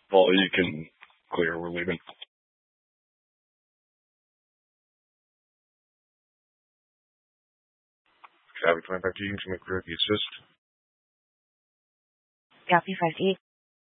Paul, you can clear. We're leaving. Copy, 25 to you. Can make rookie assist. Copy, 5-8.